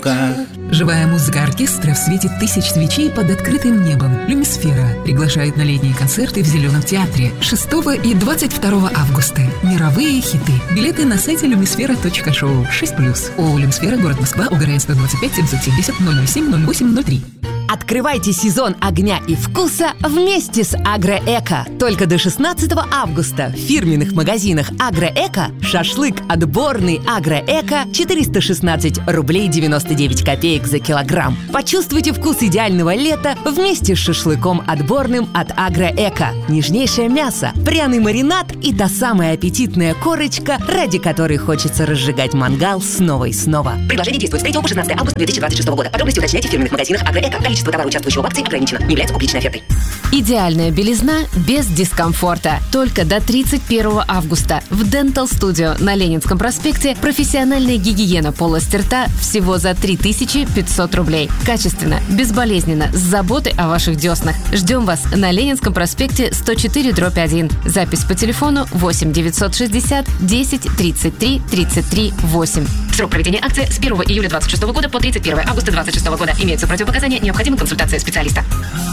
Живая музыка оркестра в свете тысяч свечей под открытым небом. «Люмисфера» приглашает на летние концерты в Зеленом театре 6 и 22 августа. Мировые хиты. Билеты на сайте lumisfera.show 6+. ООО «Люмисфера», город Москва, УГРН 125 770 007 0803. Открывайте сезон огня и вкуса вместе с Агроэко. Только до 16 августа в фирменных магазинах Агроэко шашлык отборный Агроэко 416 рублей 99 копеек за килограмм. Почувствуйте вкус идеального лета вместе с шашлыком отборным от Агроэко. Нежнейшее мясо, пряный маринад и та самая аппетитная корочка, ради которой хочется разжигать мангал снова и снова. Предложение действует с 3 по 16 августа 2026 года. Подробности уточняйте в фирменных магазинах Агроэко. Количество товара, участвующего в акции, ограничено. Не является публичной офертой. Идеальная белизна без дискомфорта. Только до 31 августа в Dental Studio на Ленинском проспекте профессиональная гигиена полости рта всего за 3500 рублей. Качественно, безболезненно, с заботой о ваших деснах. Ждем вас на Ленинском проспекте 104/1. Запись по телефону 8 960 10 33 33 8. Срок проведения акции с 1 июля 2026 года по 31 августа 2026 года. Имеются противопоказания, необходима консультация специалиста.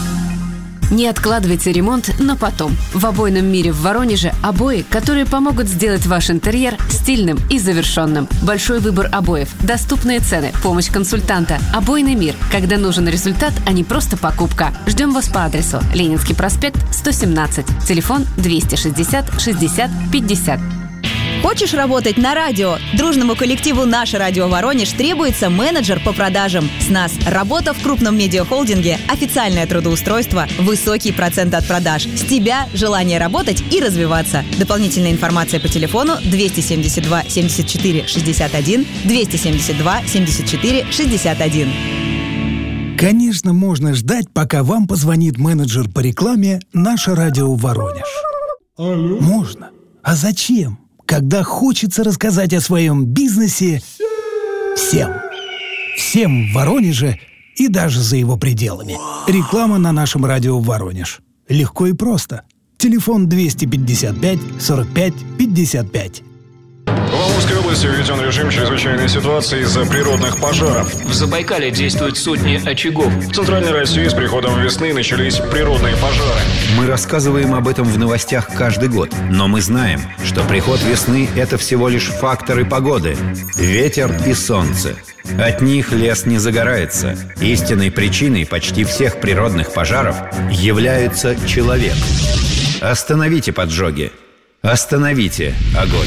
Не откладывайте ремонт на потом. В обойном мире в Воронеже обои, которые помогут сделать ваш интерьер стильным и завершенным. Большой выбор обоев, доступные цены, помощь консультанта. Обойный мир, когда нужен результат, а не просто покупка. Ждем вас по адресу: Ленинский проспект 117, телефон 260 60 50. Хочешь работать на радио? Дружному коллективу «Наше радио Воронеж» требуется менеджер по продажам. С нас работа в крупном медиахолдинге, официальное трудоустройство, высокий процент от продаж. С тебя желание работать и развиваться. Дополнительная информация по телефону 272 74 61, 272 74 61. Конечно, можно ждать, пока вам позвонит менеджер по рекламе «Наше радио Воронеж». Алло. Можно. А зачем? Когда хочется рассказать о своем бизнесе всем. Всем в Воронеже и даже за его пределами. Реклама на нашем радио Воронеж. Легко и просто. Телефон 255 45 55. В Амурской области введен режим чрезвычайной ситуации из-за природных пожаров. В Забайкале действуют сотни очагов. В Центральной России с приходом весны начались природные пожары. Мы рассказываем об этом в новостях каждый год. Но мы знаем, что приход весны – это всего лишь факторы погоды. Ветер и солнце. От них лес не загорается. Истинной причиной почти всех природных пожаров является человек. Остановите поджоги. Остановите огонь.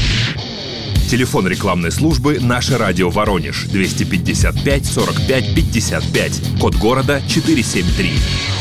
Телефон рекламной службы «Наше радио Воронеж» 255 45 55. Код города 473.